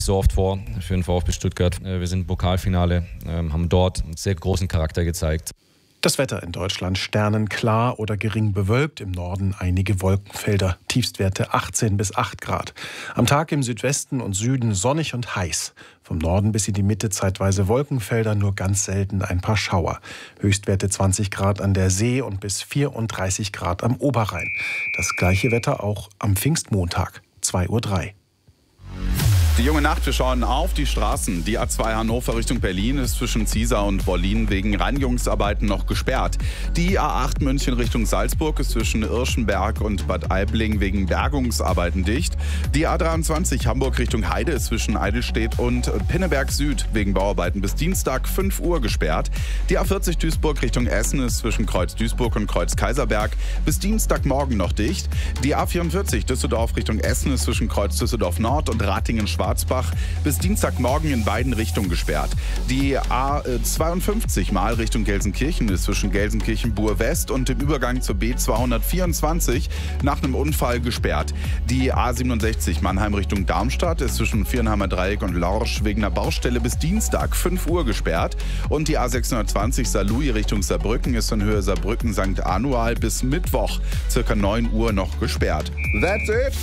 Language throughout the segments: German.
so oft vor für den VfB Stuttgart. Wir sind im Pokalfinale, haben dort einen sehr großen Charakter gezeigt. Das Wetter in Deutschland sternenklar oder gering bewölkt, im Norden einige Wolkenfelder, Tiefstwerte 18 bis 8 Grad. Am Tag im Südwesten und Süden sonnig und heiß. Vom Norden bis in die Mitte zeitweise Wolkenfelder, nur ganz selten ein paar Schauer. Höchstwerte 20 Grad an der See und bis 34 Grad am Oberrhein. Das gleiche Wetter auch am Pfingstmontag, 2:03 Uhr. Die junge Nacht, wir schauen auf die Straßen. Die A2 Hannover Richtung Berlin ist zwischen Ziesar und Wollin wegen Reinigungsarbeiten noch gesperrt. Die A8 München Richtung Salzburg ist zwischen Irschenberg und Bad Aibling wegen Bergungsarbeiten dicht. Die A23 Hamburg Richtung Heide ist zwischen Eidelstedt und Pinneberg Süd wegen Bauarbeiten bis Dienstag 5 Uhr gesperrt. Die A40 Duisburg Richtung Essen ist zwischen Kreuz Duisburg und Kreuz Kaiserberg bis Dienstagmorgen noch dicht. Die A44 Düsseldorf Richtung Essen ist zwischen Kreuz Düsseldorf Nord und Ratingen-Schwarzbach bis Dienstagmorgen in beiden Richtungen gesperrt. Die A52 Mal Richtung Gelsenkirchen ist zwischen Gelsenkirchen-Bur West und dem Übergang zur B224 nach einem Unfall gesperrt. Die A67 Mannheim Richtung Darmstadt ist zwischen Viernheimer Dreieck und Lorsch wegen einer Baustelle bis Dienstag 5 Uhr gesperrt. Und die A620 Saarlouis Richtung Saarbrücken ist in Höhe Saarbrücken-St. Anual bis Mittwoch ca. 9 Uhr noch gesperrt. That's it!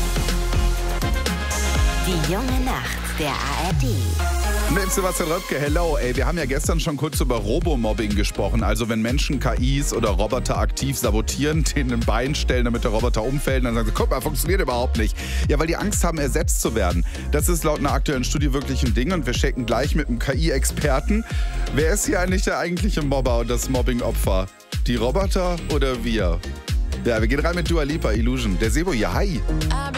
Die junge Nacht der ARD. Mit Sebastian Röpke, hello. Ey, wir haben ja gestern schon kurz über Robomobbing gesprochen. Also wenn Menschen KIs oder Roboter aktiv sabotieren, denen ein Bein stellen, damit der Roboter umfällt, dann sagen sie, guck mal, funktioniert überhaupt nicht. Ja, weil die Angst haben, ersetzt zu werden. Das ist laut einer aktuellen Studie wirklich ein Ding und wir checken gleich mit einem KI-Experten. Wer ist hier eigentlich der eigentliche Mobber und das Mobbing-Opfer? Die Roboter oder wir? Ja, wir gehen rein mit Dua Lipa, Illusion. Der Sebo hier, hi.